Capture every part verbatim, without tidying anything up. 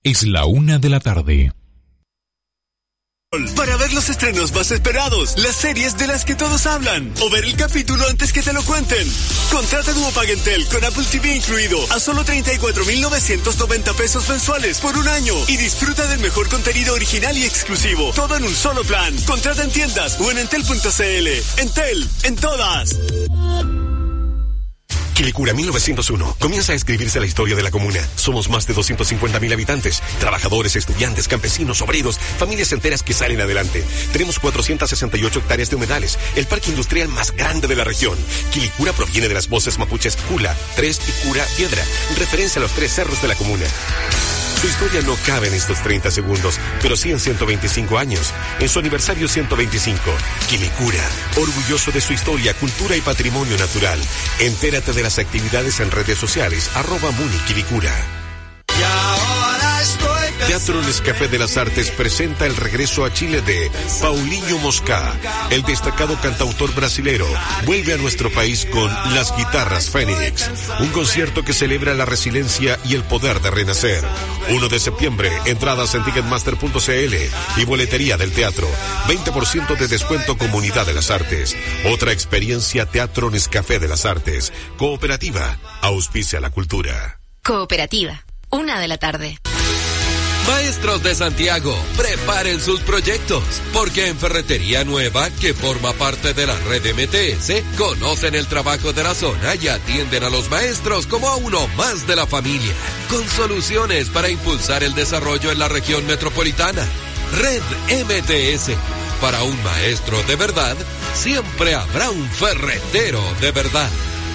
Es la una de la tarde. Para ver los estrenos más esperados, las series de las que todos hablan, o ver el capítulo antes que te lo cuenten. Contrata Duo Pagentel con Apple T V incluido a solo treinta y cuatro mil novecientos noventa pesos mensuales por un año y disfruta del mejor contenido original y exclusivo. Todo en un solo plan. Contrata en tiendas o en entel punto c l. Entel, en todas. Quilicura mil novecientos uno. Comienza a escribirse la historia de la comuna. Somos más de doscientos cincuenta mil habitantes. Trabajadores, estudiantes, campesinos, obreros, familias enteras que salen adelante. Tenemos cuatrocientas sesenta y ocho hectáreas de humedales. El parque industrial más grande de la región. Quilicura proviene de las voces mapuches Cula, Tres y Cura Piedra. Referencia a los tres cerros de la comuna. Su historia no cabe en estos treinta segundos, pero sí en ciento veinticinco años. En su aniversario ciento veinticinco. Quilicura, orgulloso de su historia, cultura y patrimonio natural. Entérate de las actividades en redes sociales, arroba Muni Quilicura. Y ahora estoy Teatro Nescafé de las Artes presenta el regreso a Chile de Paulinho Moscá. El destacado cantautor brasilero vuelve a nuestro país con Las Guitarras Fénix, un concierto que celebra la resiliencia y el poder de renacer. uno de septiembre, entradas en ticketmaster punto c l y boletería del teatro. veinte por ciento de descuento Comunidad de las Artes. Otra experiencia Teatro Nescafé de las Artes. Cooperativa, auspicia la cultura. Cooperativa, una de la tarde. Maestros de Santiago, preparen sus proyectos, porque en Ferretería Nueva, que forma parte de la red M T S, conocen el trabajo de la zona y atienden a los maestros como a uno más de la familia, con soluciones para impulsar el desarrollo en la región metropolitana. Red M T S, para un maestro de verdad, siempre habrá un ferretero de verdad.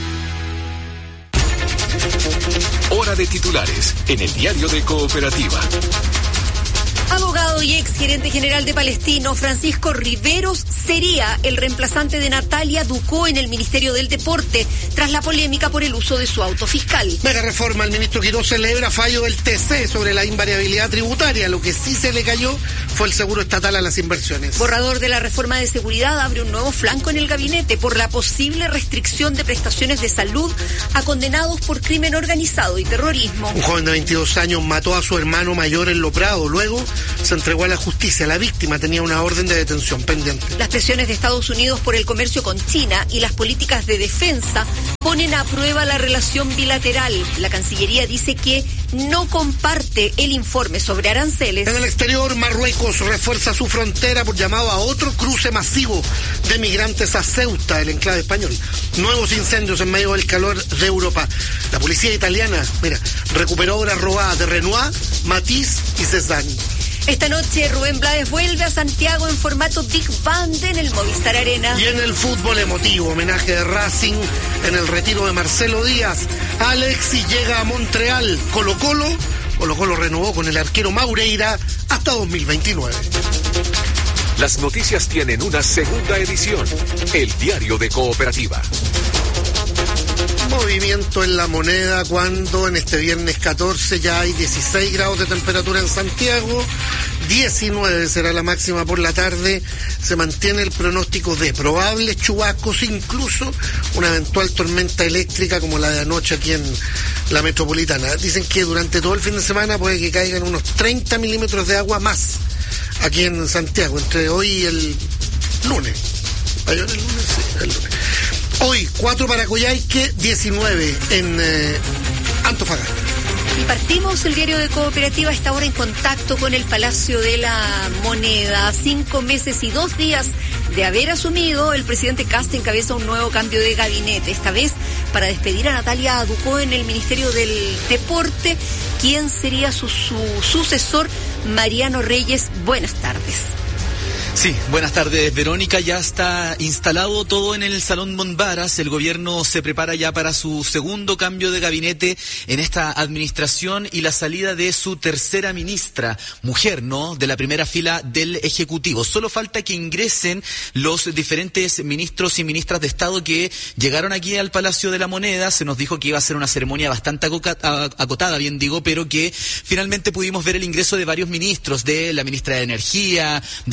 Hora de titulares en el diario de Cooperativa. Abogado y ex gerente general de Palestino, Francisco Riveros, sería el reemplazante de Natalia Ducó en el Ministerio del Deporte, tras la polémica por el uso de su auto fiscal. Mega reforma, el ministro Quirós celebra fallo del T C sobre la invariabilidad tributaria. Lo que sí se le cayó fue el seguro estatal a las inversiones. Borrador de la reforma de seguridad abre un nuevo flanco en el gabinete por la posible restricción de prestaciones de salud a condenados por crimen organizado y terrorismo. Un joven de veintidós años mató a su hermano mayor en Lo Prado. Luego se entregó a la justicia. La víctima tenía una orden de detención pendiente. Las presiones de Estados Unidos por el comercio con China y las políticas de defensa ponen a prueba la relación bilateral. La Cancillería dice que no comparte el informe sobre aranceles. En el exterior, Marruecos refuerza su frontera por llamado a otro cruce masivo de migrantes a Ceuta, el enclave español. Nuevos incendios en medio del calor de Europa. La policía italiana, mira, recuperó obras robadas de Renoir, Matisse y Cézanne. Esta noche Rubén Blades vuelve a Santiago en formato Big Band en el Movistar Arena. Y en el fútbol emotivo, homenaje de Racing en el retiro de Marcelo Díaz. Alexis llega a Montreal. Colo Colo, Colo Colo renovó con el arquero Maureira hasta dos mil veintinueve. Las noticias tienen una segunda edición. El diario de Cooperativa. Movimiento en la moneda cuando en este viernes catorce ya hay dieciséis grados de temperatura en Santiago, diecinueve será la máxima por la tarde. Se mantiene el pronóstico de probables chubascos, incluso una eventual tormenta eléctrica como la de anoche aquí en la metropolitana. Dicen que durante todo el fin de semana puede que caigan unos treinta milímetros de agua más aquí en Santiago, entre hoy y el lunes. ¿Ayer el lunes? Sí, el lunes. Hoy, cuatro para Coyhaique, diecinueve en eh, Antofagasta. Y partimos el diario de Cooperativa a esta hora en contacto con el Palacio de la Moneda. Cinco meses y dos días de haber asumido, el presidente Kast encabeza un nuevo cambio de gabinete, esta vez para despedir a Natalia Ducó en el Ministerio del Deporte. ¿Quién sería su, su sucesor? Mariano Reyes, buenas tardes. Sí, buenas tardes, Verónica. Ya está instalado todo en el Salón Montbaras. El gobierno se prepara ya para su segundo cambio de gabinete en esta administración y la salida de su tercera ministra, mujer, ¿no?, de la primera fila del Ejecutivo. Solo falta que ingresen los diferentes ministros y ministras de Estado que llegaron aquí al Palacio de la Moneda. Se nos dijo que iba a ser una ceremonia bastante acotada, bien digo, pero que finalmente pudimos ver el ingreso de varios ministros, de la ministra de Energía, de Agricultura,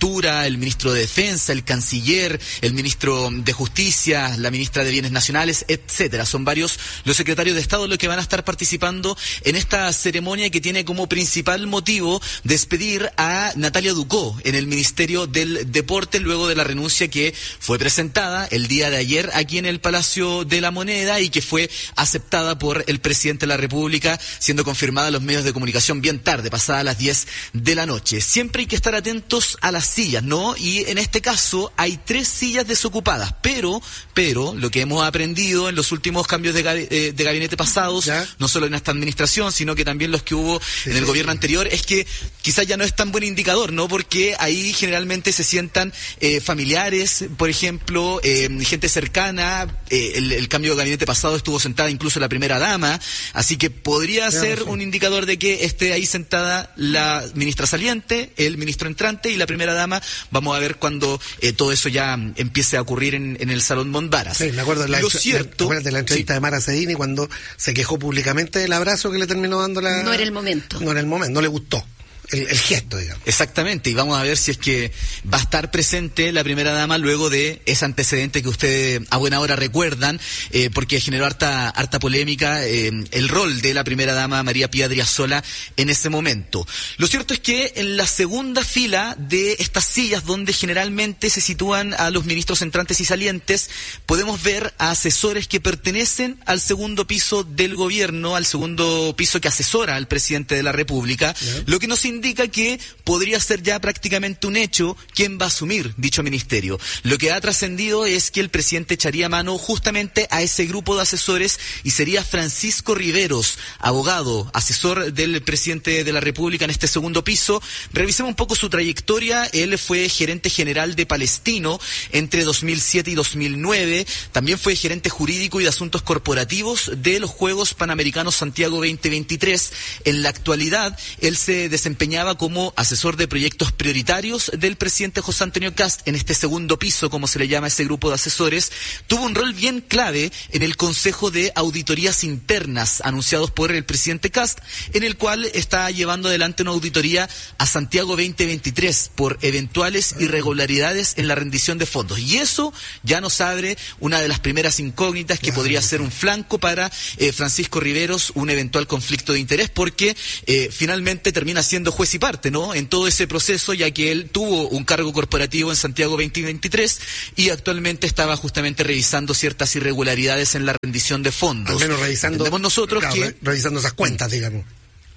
Agricultura, el ministro de Defensa, el canciller, el ministro de Justicia, la ministra de Bienes Nacionales, etcétera. Son varios los secretarios de Estado los que van a estar participando en esta ceremonia que tiene como principal motivo despedir a Natalia Ducó en el Ministerio del Deporte luego de la renuncia que fue presentada el día de ayer aquí en el Palacio de la Moneda y que fue aceptada por el presidente de la República, siendo confirmada en los medios de comunicación bien tarde, pasada las diez de la noche. Siempre hay que estar atentos a las sillas, ¿no? Y en este caso hay tres sillas desocupadas, pero, pero, lo que hemos aprendido en los últimos cambios de, gab eh, de gabinete pasados, ¿ya? No solo en esta administración, sino que también los que hubo sí, en el sí, gobierno sí. anterior, es que quizás ya no es tan buen indicador, ¿no? Porque ahí generalmente se sientan eh, familiares, por ejemplo, eh, gente cercana, eh, el, el cambio de gabinete pasado estuvo sentada incluso la primera dama, así que podría claro, ser sí. un indicador de que esté ahí sentada la ministra saliente, el ministro entrante y la primera dama. Vamos a ver cuando eh, todo eso ya empiece a ocurrir en, en el Salón Monbaras. Sí, me acuerdo de la, Lo cierto, la, de la entrevista sí. de Mara Cedini cuando se quejó públicamente del abrazo que le terminó dando la... No era el momento. No era el momento, no le gustó. El, el gesto, digamos. Exactamente, y vamos a ver si es que va a estar presente la primera dama luego de ese antecedente que ustedes a buena hora recuerdan, eh, porque generó harta, harta polémica eh, el rol de la primera dama María Pía Driasola en ese momento. Lo cierto es que en la segunda fila de estas sillas donde generalmente se sitúan a los ministros entrantes y salientes, podemos ver a asesores que pertenecen al segundo piso del gobierno, al segundo piso que asesora al presidente de la República, ¿no? Lo que nos indica que podría ser ya prácticamente un hecho quién va a asumir dicho ministerio. Lo que ha trascendido es que el presidente echaría mano justamente a ese grupo de asesores y sería Francisco Riveros, abogado, asesor del presidente de la República en este segundo piso. Revisemos un poco su trayectoria. Él fue gerente general de Palestino entre dos mil siete y dos mil nueve. También fue gerente jurídico y de asuntos corporativos de los Juegos Panamericanos Santiago veinte veintitrés. En la actualidad, él se desempeñaba como asesor de proyectos prioritarios del presidente José Antonio Kast en este segundo piso, como se le llama a ese grupo de asesores. Tuvo un rol bien clave en el Consejo de Auditorías Internas anunciados por el presidente Kast, en el cual está llevando adelante una auditoría a Santiago veinte veintitrés por eventuales irregularidades en la rendición de fondos. Y eso ya nos abre una de las primeras incógnitas que podría ser un flanco para eh, Francisco Riveros, un eventual conflicto de interés, porque eh, finalmente termina siendo juez y parte, ¿no? En todo ese proceso, ya que él tuvo un cargo corporativo en Santiago veinte veintitrés y actualmente estaba justamente revisando ciertas irregularidades en la rendición de fondos. Al menos revisando, entendemos nosotros claro, que revisando esas cuentas, digamos.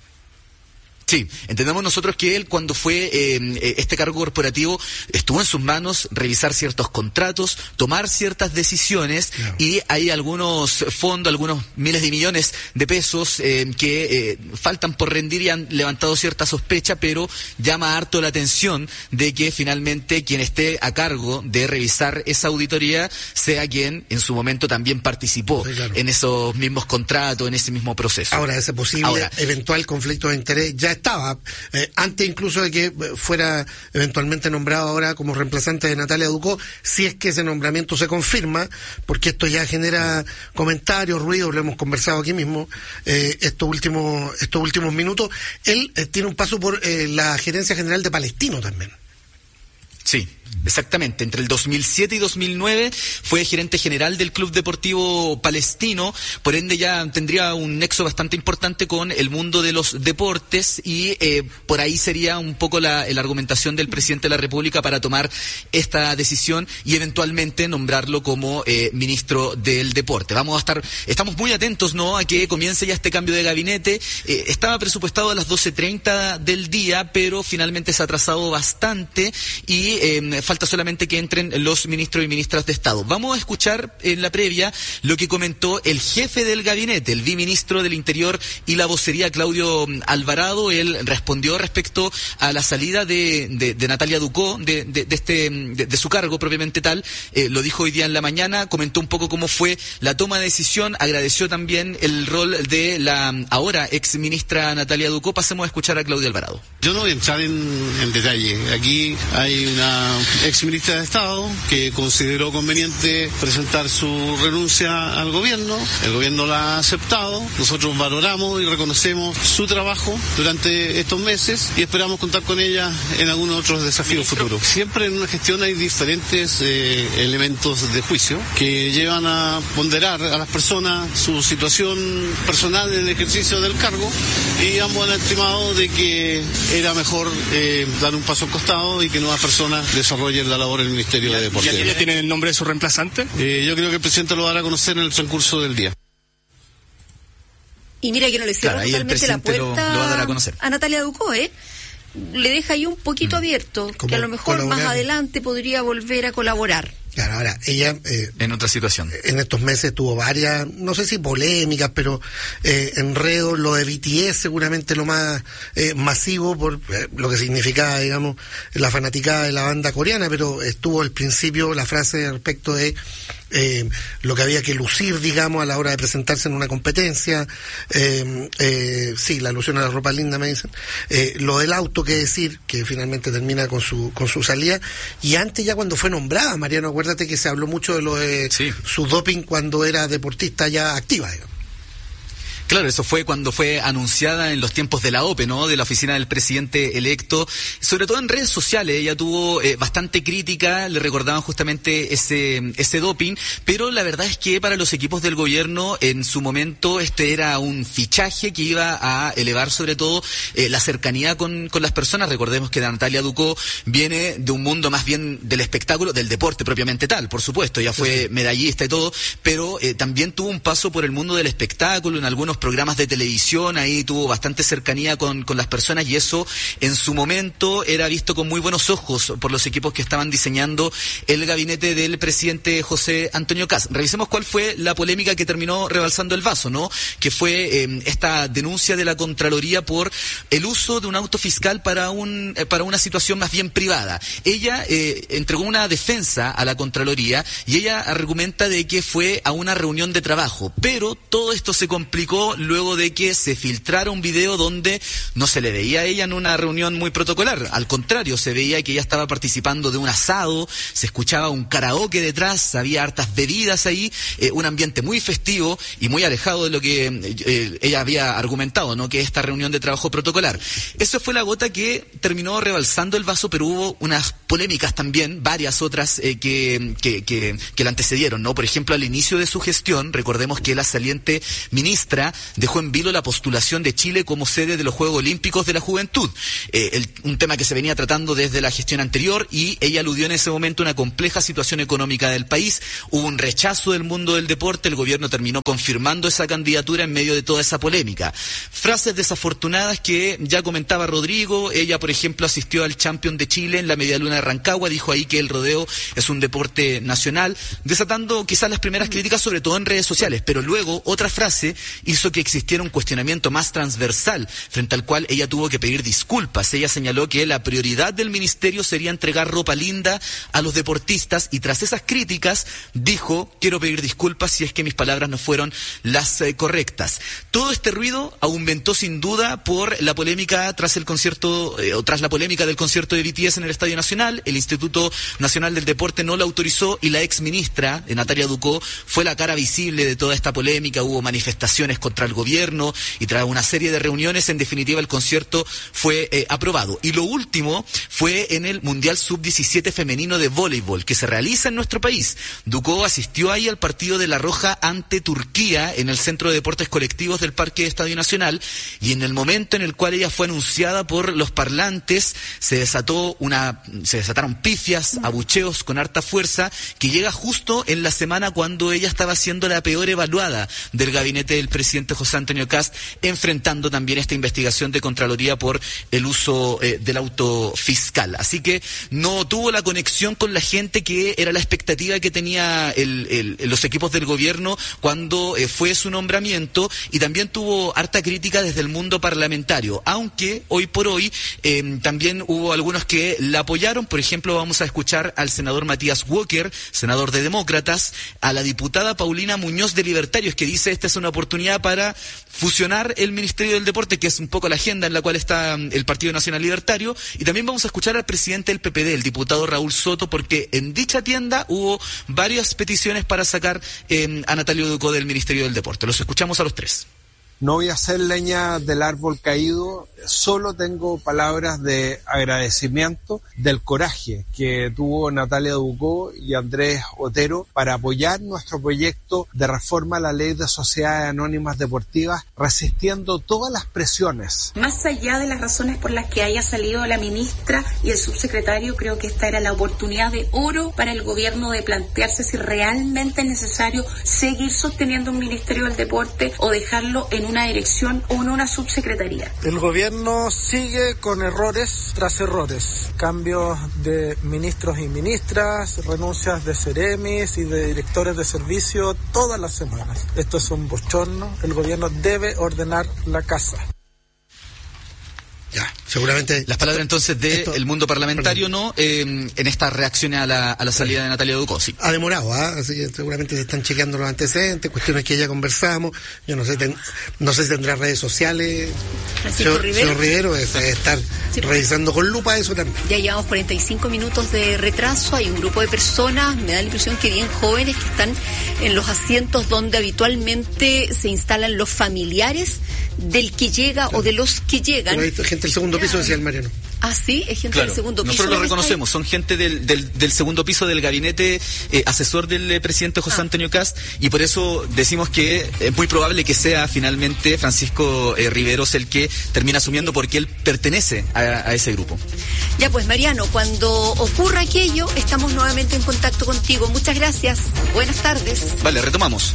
Sí, entendemos nosotros que él cuando fue eh, este cargo corporativo estuvo en sus manos revisar ciertos contratos, tomar ciertas decisiones, no. y hay algunos fondos, algunos miles de millones de pesos eh, que eh, faltan por rendir y han levantado cierta sospecha, pero llama harto la atención de que finalmente quien esté a cargo de revisar esa auditoría sea quien en su momento también participó sí, claro. en esos mismos contratos, en ese mismo proceso. Ahora, ese posible Ahora, eventual conflicto de interés ya estaba, eh, antes incluso de que fuera eventualmente nombrado ahora como reemplazante de Natalia Ducó, si es que ese nombramiento se confirma, porque esto ya genera comentarios, ruidos, lo hemos conversado aquí mismo, eh, estos últimos estos últimos minutos. Él eh, tiene un paso por eh, la Gerencia General de Palestino también. Sí, exactamente. Entre el dos mil siete y dos mil nueve fue gerente general del Club Deportivo Palestino, por ende ya tendría un nexo bastante importante con el mundo de los deportes y eh, por ahí sería un poco la, la argumentación del presidente de la República para tomar esta decisión y eventualmente nombrarlo como eh, ministro del deporte. Vamos a estar, estamos muy atentos, ¿no?, a que comience ya este cambio de gabinete. Eh, estaba presupuestado a las doce treinta del día, pero finalmente se ha atrasado bastante y Eh, falta solamente que entren los ministros y ministras de Estado. Vamos a escuchar en la previa lo que comentó el jefe del gabinete, el viceministro del Interior y la vocería, Claudio Alvarado. Él respondió respecto a la salida de, de, de Natalia Ducó, de, de, de, este, de, de su cargo propiamente tal. Eh, lo dijo hoy día en la mañana, comentó un poco cómo fue la toma de decisión, agradeció también el rol de la ahora ex ministra Natalia Ducó. Pasemos a escuchar a Claudio Alvarado. Yo no voy a entrar en, en detalle. Aquí hay una una ex ministra de Estado que consideró conveniente presentar su renuncia al gobierno. El gobierno la ha aceptado. Nosotros valoramos y reconocemos su trabajo durante estos meses y esperamos contar con ella en algunos otros desafíos futuros. Siempre en una gestión hay diferentes eh, elementos de juicio que llevan a ponderar a las personas su situación personal en el ejercicio del cargo, y ambos han estimado de que era mejor eh, dar un paso al costado y que nuevas personas desarrollen la labor del Ministerio de Deportes. ¿Ya tienen el nombre de su reemplazante? Eh, yo creo que el presidente lo dará a conocer en el transcurso del día. Y mira que no le cierra claro, totalmente la puerta lo, lo va a, dar a, conocer. a Natalia Ducó, ¿eh? Le deja ahí un poquito mm. abierto, que a lo mejor colaborar. Más adelante podría volver a colaborar. Claro, ahora, ella... Eh, en otra situación. En estos meses tuvo varias, no sé si polémicas, pero eh, enredos. Lo de B T S seguramente lo más eh, masivo por eh, lo que significaba, digamos, la fanaticada de la banda coreana, pero estuvo al principio la frase respecto de eh, lo que había que lucir, digamos, a la hora de presentarse en una competencia. Eh, eh, sí, la alusión a la ropa linda, me dicen. Eh, lo del auto, que decir, que finalmente termina con su con su salida. Y antes, ya cuando fue nombrada, Mariano, acuérdate que se habló mucho de lo de sí. su doping cuando era deportista ya activa, digamos. Claro, eso fue cuando fue anunciada en los tiempos de la O P E, ¿no? De la oficina del presidente electo. Sobre todo en redes sociales, ella tuvo eh, bastante crítica, le recordaban justamente ese ese doping, pero la verdad es que para los equipos del gobierno, en su momento, este era un fichaje que iba a elevar sobre todo eh, la cercanía con, con las personas. Recordemos que Natalia Ducó viene de un mundo más bien del espectáculo, del deporte propiamente tal, por supuesto, ella fue sí. medallista y todo, pero eh, también tuvo un paso por el mundo del espectáculo, en algunos programas de televisión, ahí tuvo bastante cercanía con, con las personas, y eso en su momento era visto con muy buenos ojos por los equipos que estaban diseñando el gabinete del presidente José Antonio Kast. Revisemos cuál fue la polémica que terminó rebalsando el vaso, ¿no? Que fue eh, esta denuncia de la Contraloría por el uso de un auto fiscal para un eh, para una situación más bien privada. Ella eh, entregó una defensa a la Contraloría y ella argumenta de que fue a una reunión de trabajo, pero todo esto se complicó luego de que se filtrara un video donde no se le veía a ella en una reunión muy protocolar. Al contrario, se veía que ella estaba participando de un asado, se escuchaba un karaoke detrás, había hartas bebidas ahí, eh, un ambiente muy festivo y muy alejado de lo que eh, ella había argumentado, ¿no? Que esta reunión de trabajo protocolar. Eso fue la gota que terminó rebalsando el vaso, pero hubo unas polémicas también, varias otras eh, que, que, que, que la antecedieron, ¿no? Por ejemplo, al inicio de su gestión, recordemos que la saliente ministra dejó en vilo la postulación de Chile como sede de los Juegos Olímpicos de la Juventud, eh, el, un tema que se venía tratando desde la gestión anterior, y ella aludió en ese momento a una compleja situación económica del país. Hubo un rechazo del mundo del deporte, el gobierno terminó confirmando esa candidatura en medio de toda esa polémica. Frases desafortunadas que ya comentaba Rodrigo. Ella, por ejemplo, asistió al Champion de Chile en la Medialuna de Rancagua, dijo ahí que el rodeo es un deporte nacional, desatando quizás las primeras críticas, sobre todo en redes sociales, pero luego otra frase hizo que existiera un cuestionamiento más transversal, frente al cual ella tuvo que pedir disculpas. Ella señaló que la prioridad del ministerio sería entregar ropa linda a los deportistas, y tras esas críticas dijo: quiero pedir disculpas si es que mis palabras no fueron las eh, correctas. Todo este ruido aumentó sin duda por la polémica tras el concierto, eh, o tras la polémica del concierto de B T S en el Estadio Nacional. El Instituto Nacional del Deporte no lo autorizó y la ex ministra, eh, Natalia Ducó, fue la cara visible de toda esta polémica. Hubo manifestaciones contra el gobierno y tras una serie de reuniones, en definitiva, el concierto fue eh, aprobado. Y lo último fue en el Mundial sub diecisiete femenino de voleibol que se realiza en nuestro país. Ducó asistió ahí al partido de La Roja ante Turquía en el Centro de Deportes Colectivos del Parque Estadio Nacional, y en el momento en el cual ella fue anunciada por los parlantes se desató una se desataron pifias, abucheos con harta fuerza, que llega justo en la semana cuando ella estaba siendo la peor evaluada del gabinete del presidente José Antonio Kast, enfrentando también esta investigación de Contraloría por el uso eh, del auto fiscal. Así que no tuvo la conexión con la gente que era la expectativa que tenía el, el, los equipos del gobierno cuando eh, fue su nombramiento, y también tuvo harta crítica desde el mundo parlamentario, aunque hoy por hoy eh, también hubo algunos que la apoyaron. Por ejemplo, vamos a escuchar al senador Matías Walker, senador de Demócratas, a la diputada Paulina Muñoz de Libertarios, que dice: esta es una oportunidad para para fusionar el Ministerio del Deporte, que es un poco la agenda en la cual está el Partido Nacional Libertario, y también vamos a escuchar al presidente del P P D, el diputado Raúl Soto, porque en dicha tienda hubo varias peticiones para sacar eh, a Natalio Ducó del Ministerio del Deporte. Los escuchamos a los tres. No voy a hacer leña del árbol caído, solo tengo palabras de agradecimiento del coraje que tuvo Natalia Ducó y Andrés Otero para apoyar nuestro proyecto de reforma a la Ley de Sociedades Anónimas Deportivas, resistiendo todas las presiones. Más allá de las razones por las que haya salido la ministra y el subsecretario, creo que esta era la oportunidad de oro para el gobierno de plantearse si realmente es necesario seguir sosteniendo un Ministerio del Deporte o dejarlo en una dirección o en una subsecretaría. El gobierno sigue con errores tras errores, cambios de ministros y ministras, renuncias de seremis y de directores de servicio todas las semanas. Esto es un bochorno, el gobierno debe ordenar la casa. Ya, seguramente. Las palabras entonces de esto, el mundo parlamentario, perdón. ¿no? Eh, en estas reacciones a la, a la salida de Natalia Ducó, sí. Ha demorado, ¿ah? ¿eh? Así que seguramente se están chequeando los antecedentes, cuestiones que ya conversamos. Yo no sé, ten, no sé si tendrá redes sociales. Francisco señor, Rivero. señor Rivero es, es estar sí, revisando con lupa eso también. Ya llevamos cuarenta y cinco minutos de retraso. Hay un grupo de personas, me da la impresión que bien jóvenes, que están en los asientos donde habitualmente se instalan los familiares del que llega claro. o de los que llegan. Pero hay gente del segundo piso, decía el Mariano. Ah, sí, es gente claro. del segundo piso. Nosotros lo reconocemos, son gente del, del, del segundo piso del gabinete eh, asesor del eh, presidente José ah. Antonio Kast, y por eso decimos que es muy probable que sea finalmente Francisco eh, Riveros el que termina asumiendo, porque él pertenece a, a ese grupo. Ya pues, Mariano, cuando ocurra aquello, estamos nuevamente en contacto contigo. Muchas gracias. Buenas tardes. Vale, retomamos.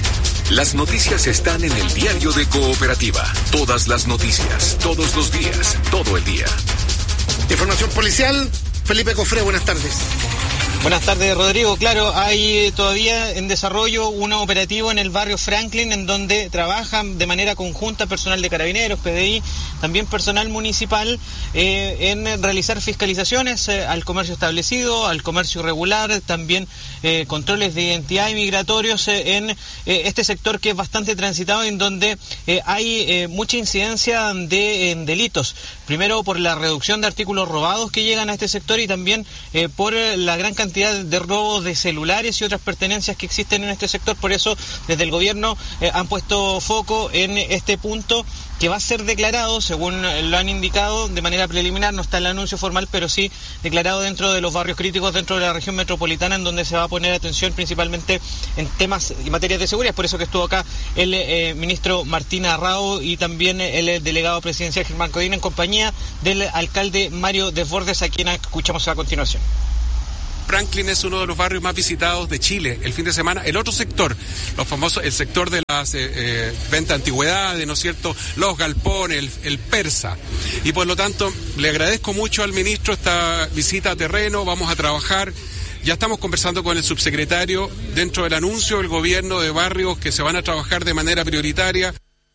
Las noticias están en el diario de Cooperativa. Todas las noticias, todos los días, todo el día. Información policial, Felipe Cofré, buenas tardes. Buenas tardes, Rodrigo. Claro, hay todavía en desarrollo un operativo en el barrio Franklin, en donde trabajan de manera conjunta personal de Carabineros, P D I, también personal municipal, eh, en realizar fiscalizaciones eh, al comercio establecido, al comercio irregular, también eh, controles de identidad y migratorios eh, en eh, este sector que es bastante transitado, en donde eh, hay eh, mucha incidencia de en delitos. Primero por la reducción de artículos robados que llegan a este sector, y también eh, por la gran cantidad de robos de celulares y otras pertenencias que existen en este sector. Por eso desde el gobierno eh, han puesto foco en este punto, que va a ser declarado, según lo han indicado de manera preliminar, no está en el anuncio formal, pero sí declarado dentro de los barrios críticos dentro de la región metropolitana, en donde se va a poner atención principalmente en temas y materias de seguridad. Por eso que estuvo acá el eh, ministro Martín Arrao y también el, el delegado presidencial Germán Codina, en compañía del alcalde Mario Desbordes, a quien escuchamos a continuación. Franklin es uno de los barrios más visitados de Chile el fin de semana. El otro sector, los famosos, el sector de las eh, eh, ventas de antigüedades, ¿no es cierto?, los galpones, el, el persa. Y por lo tanto, le agradezco mucho al ministro esta visita a terreno. Vamos a trabajar. Ya estamos conversando con el subsecretario dentro del anuncio del gobierno de barrios que se van a trabajar de manera prioritaria.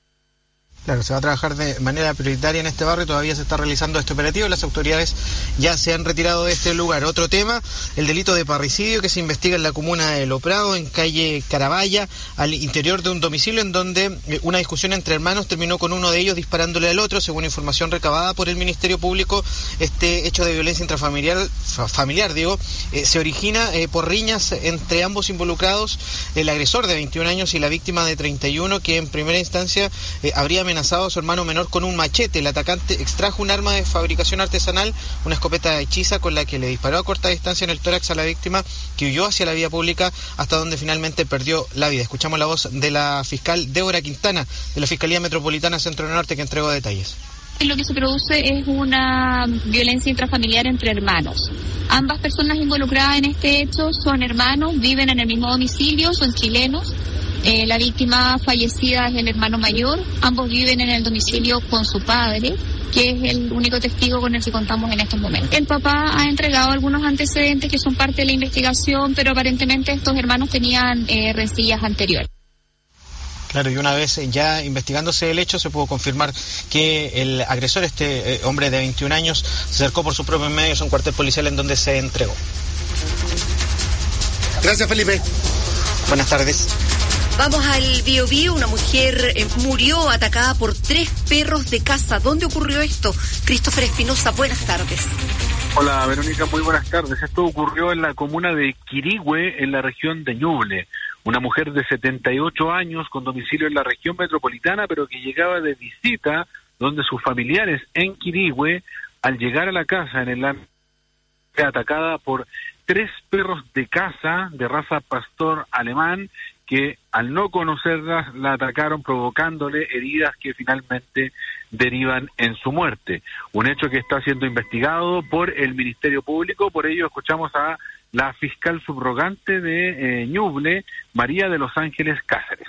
Claro, se va a trabajar de manera prioritaria en este barrio, todavía se está realizando este operativo, las autoridades ya se han retirado de este lugar. Otro tema, el delito de parricidio que se investiga en la comuna de Loprado, en calle Carabaya, al interior de un domicilio, en donde una discusión entre hermanos terminó con uno de ellos disparándole al otro. Según información recabada por el Ministerio Público, este hecho de violencia intrafamiliar, familiar, digo, eh, se origina eh, por riñas entre ambos involucrados, el agresor de veintiún años y la víctima de treinta y uno, que en primera instancia eh, habría amenazado amenazado a su hermano menor con un machete. El atacante extrajo un arma de fabricación artesanal, una escopeta hechiza, con la que le disparó a corta distancia en el tórax a la víctima, que huyó hacia la vía pública hasta donde finalmente perdió la vida. Escuchamos la voz de la fiscal Débora Quintana, de la Fiscalía Metropolitana Centro Norte, que entregó detalles. Lo que se produce es una violencia intrafamiliar entre hermanos. Ambas personas involucradas en este hecho son hermanos, viven en el mismo domicilio, son chilenos. Eh, la víctima fallecida es el hermano mayor. Ambos viven en el domicilio con su padre, que es el único testigo con el que contamos en estos momentos. El papá ha entregado algunos antecedentes que son parte de la investigación, pero aparentemente estos hermanos tenían eh, rencillas anteriores. Claro, y una vez ya investigándose el hecho, se pudo confirmar que el agresor, este eh, hombre de veintiún años, se acercó por sus propios medios a un cuartel policial en donde se entregó. Gracias, Felipe. Buenas tardes. Vamos al Biobío. Una mujer eh, murió atacada por tres perros de casa. ¿Dónde ocurrió esto? Christopher Espinosa, buenas tardes. Hola Verónica, muy buenas tardes. Esto ocurrió en la comuna de Quirihue, en la región de Ñuble. Una mujer de setenta y ocho años con domicilio en la región metropolitana, pero que llegaba de visita donde sus familiares en Quirihue, al llegar a la casa en el ámbito, fue atacada por tres perros de caza de raza pastor alemán que al no conocerlas la atacaron provocándole heridas que finalmente derivan en su muerte. Un hecho que está siendo investigado por el Ministerio Público. Por ello escuchamos a la fiscal subrogante de eh, Ñuble, María de los Ángeles Cáceres.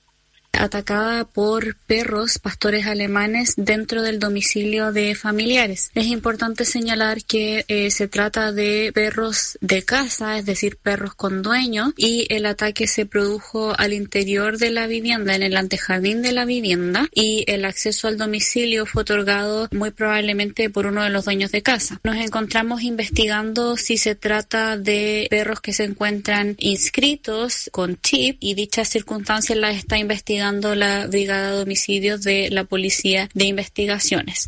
Atacada por perros pastores alemanes dentro del domicilio de familiares. Es importante señalar que eh, se trata de perros de casa, es decir, perros con dueño, y el ataque se produjo al interior de la vivienda, en el antejardín de la vivienda, y el acceso al domicilio fue otorgado muy probablemente por uno de los dueños de casa. Nos encontramos investigando si se trata de perros que se encuentran inscritos con chip, y dichas circunstancias las está investigando la Brigada de Homicidios de la Policía de Investigaciones.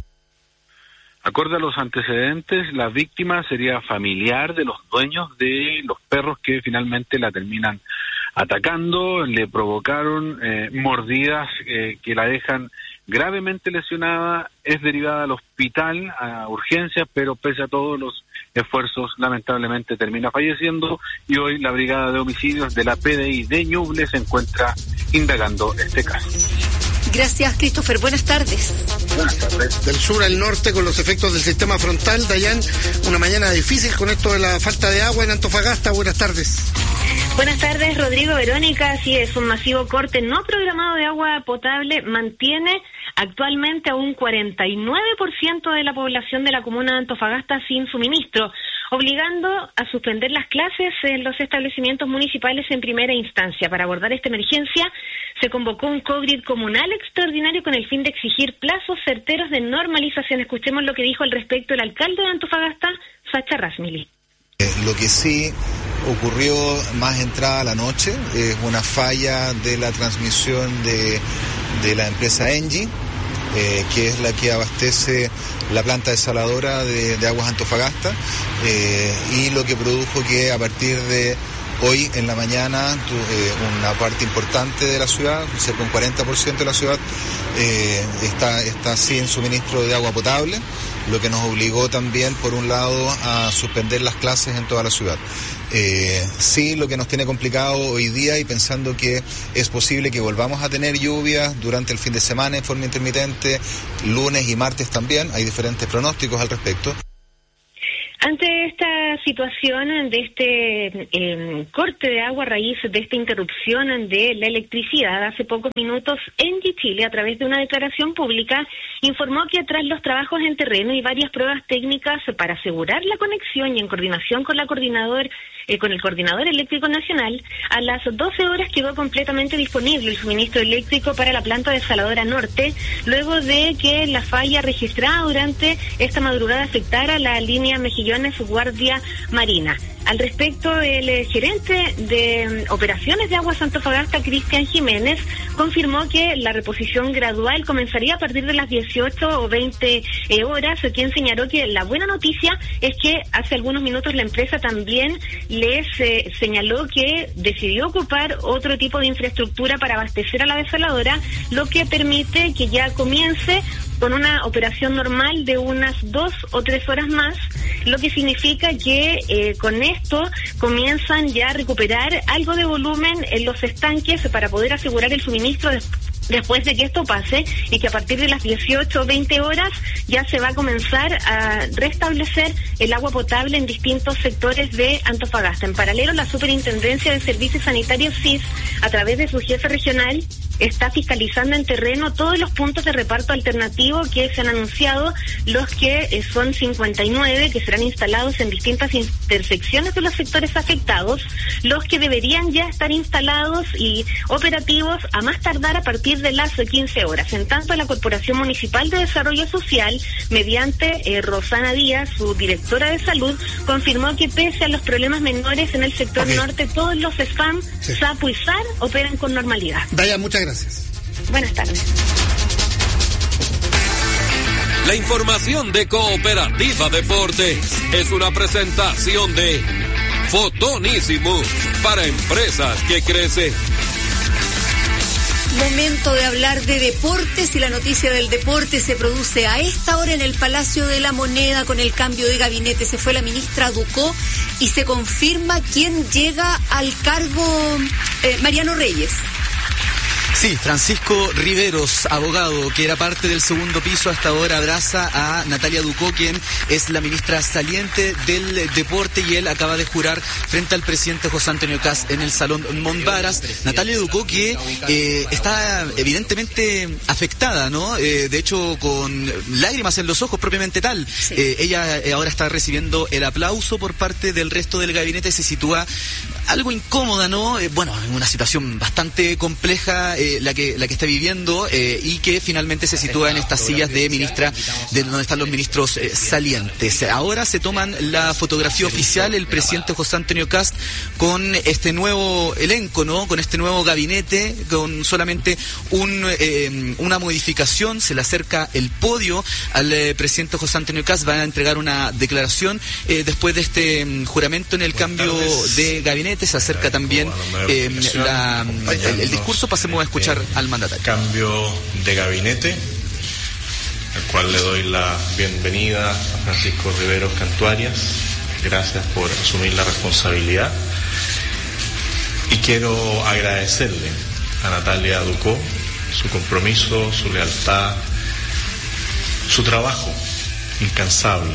Acorde a los antecedentes, la víctima sería familiar de los dueños de los perros que finalmente la terminan atacando. Le provocaron eh, mordidas eh, que la dejan gravemente lesionada. Es derivada al hospital, a urgencias, pero pese a todos los esfuerzos, lamentablemente termina falleciendo, y hoy la Brigada de Homicidios de la P D I de Ñuble se encuentra indagando este caso. Gracias, Christopher. Buenas tardes. Buenas tardes. Del sur al norte, con los efectos del sistema frontal, Dayan, una mañana difícil con esto de la falta de agua en Antofagasta. Buenas tardes. Buenas tardes, Rodrigo, Verónica. Así es, un masivo corte no programado de agua potable mantiene actualmente a un cuarenta y nueve por ciento de la población de la comuna de Antofagasta sin suministro, obligando a suspender las clases en los establecimientos municipales en primera instancia. Para abordar esta emergencia, se convocó un COVID comunal extraordinario con el fin de exigir plazos certeros de normalización. Escuchemos lo que dijo al respecto el alcalde de Antofagasta, Sacha Rasmili. Eh, lo que sí ocurrió más entrada a la noche es una falla de la transmisión de, de la empresa Engie, eh, que es la que abastece la planta desaladora de, de Aguas Antofagasta, eh, y lo que produjo que a partir de hoy en la mañana eh, una parte importante de la ciudad, cerca de un cuarenta por ciento de la ciudad, eh, está, está sin suministro de agua potable, lo que nos obligó también, por un lado, a suspender las clases en toda la ciudad. Eh, sí, lo que nos tiene complicado hoy día, y pensando que es posible que volvamos a tener lluvias durante el fin de semana en forma intermitente, lunes y martes también, hay diferentes pronósticos al respecto. Ante esta situación de este eh, corte de agua a raíz de esta interrupción de la electricidad, hace pocos minutos Engie Chile, a través de una declaración pública, informó que tras los trabajos en terreno y varias pruebas técnicas para asegurar la conexión y en coordinación con la coordinador eh, con el Coordinador Eléctrico Nacional, a las doce horas quedó completamente disponible el suministro eléctrico para la planta desaladora norte, luego de que la falla registrada durante esta madrugada afectara la línea Mejillones Guardia Marina. Al respecto, el eh, gerente de um, operaciones de Aguas Antofagasta, Cristian Jiménez, confirmó que la reposición gradual comenzaría a partir de las dieciocho o veinte eh, horas, quien señaló que la buena noticia es que hace algunos minutos la empresa también les eh, señaló que decidió ocupar otro tipo de infraestructura para abastecer a la desaladora, lo que permite que ya comience con una operación normal de unas dos o tres horas más, lo que significa que eh, con esto comienzan ya a recuperar algo de volumen en los estanques para poder asegurar el suministro de, después de que esto pase, y que a partir de las dieciocho o veinte horas ya se va a comenzar a restablecer el agua potable en distintos sectores de Antofagasta. En paralelo, la Superintendencia de Servicios Sanitarios S I S, a través de su jefe regional, está fiscalizando en terreno todos los puntos de reparto alternativo que se han anunciado, los que eh, son cincuenta y nueve, que serán instalados en distintas intersecciones de los sectores afectados, los que deberían ya estar instalados y operativos a más tardar a partir de las quince horas. En tanto, la Corporación Municipal de Desarrollo Social, mediante eh, Rosana Díaz, su directora de salud, confirmó que pese a los problemas menores en el sector okay. norte, todos los S F A M, sí. SAPU y S A R operan con normalidad. Daya, muchas gracias. Buenas tardes. La información de Cooperativa Deportes es una presentación de Fotonísimo para empresas que crecen. Momento de hablar de deportes, y la noticia del deporte se produce a esta hora en el Palacio de la Moneda con el cambio de gabinete. Se fue la ministra Ducó y se confirma quién llega al cargo, eh, Mariano Reyes. Sí, Francisco Riveros, abogado, que era parte del segundo piso, hasta ahora abraza a Natalia Ducó, quien es la ministra saliente del deporte, y él acaba de jurar frente al presidente José Antonio Kast en el Salón Montbaras. Natalia Ducó, que eh, está evidentemente afectada, ¿no? Eh, de hecho, con lágrimas en los ojos propiamente tal. Sí. Eh, ella eh, ahora está recibiendo el aplauso por parte del resto del gabinete, se sitúa algo incómoda, ¿no? Eh, bueno, en una situación bastante compleja, eh, la que la que está viviendo, eh, y que finalmente se sitúa en estas sillas de ministra, de donde están los ministros eh, salientes. Ahora se toman la fotografía oficial el presidente José Antonio Kast con este nuevo elenco, ¿no? Con este nuevo gabinete, con solamente un eh, una modificación. Se le acerca el podio al eh, presidente José Antonio Kast, va a entregar una declaración eh, después de este um, juramento en el cambio de gabinete. Se acerca también eh, la, el, el discurso. Pasemos a escuchar al mandatario. Cambio de gabinete, al cual le doy la bienvenida a Francisco Riveros Cantuarias. Gracias por asumir la responsabilidad. Y quiero agradecerle a Natalia Ducó su compromiso, su lealtad, su trabajo incansable.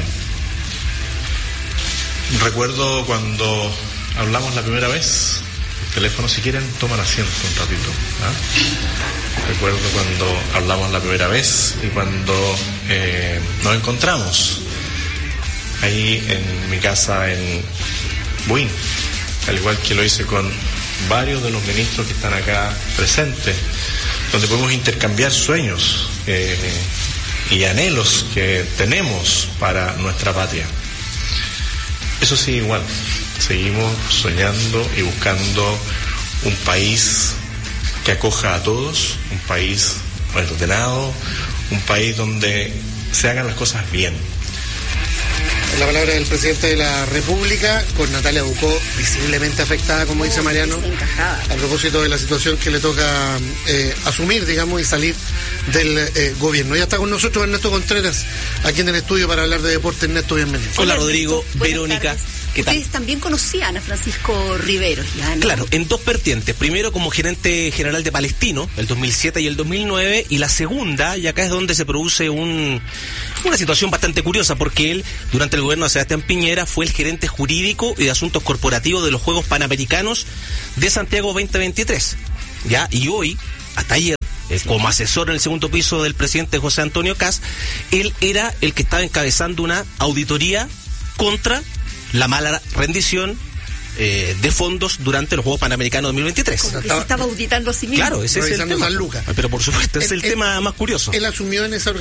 Recuerdo cuando hablamos la primera vez, el teléfono, si quieren, toman asiento un ratito. ¿Ah? Recuerdo cuando hablamos la primera vez y cuando eh, nos encontramos ahí en mi casa en Buin, al igual que lo hice con varios de los ministros que están acá presentes, donde podemos intercambiar sueños eh, y anhelos que tenemos para nuestra patria. Eso sí, igual. Seguimos soñando y buscando un país que acoja a todos, un país ordenado, un país donde se hagan las cosas bien. La palabra del presidente de la República, con Natalia Ducó visiblemente afectada, como dice Mariano, a propósito de la situación que le toca eh, asumir, digamos, y salir del eh, gobierno. Ya está con nosotros Ernesto Contreras, aquí en el estudio para hablar de deporte. Ernesto, bienvenido. Hola, Rodrigo, Verónica. Tardes. ¿Qué tal? Ustedes también conocían a Francisco Riveros, ¿ya? ¿No? Claro, en dos vertientes. Primero como gerente general de Palestino, el dos mil siete y el dos mil nueve, y la segunda, y acá es donde se produce un, una situación bastante curiosa, porque él, durante el gobierno de Sebastián Piñera, fue el gerente jurídico y de asuntos corporativos de los Juegos Panamericanos de Santiago veinte veintitrés. ¿Ya? Y hoy, hasta ayer, eh, como asesor en el segundo piso del presidente José Antonio Kast, él era el que estaba encabezando una auditoría contra la mala rendición eh, de fondos durante los Juegos Panamericanos dos mil veintitrés. Como que se estaba auditando a sí mismo. Claro, ese es el tema. San Lucas. Pero por supuesto, ese es el, el tema más curioso. Él asumió en esa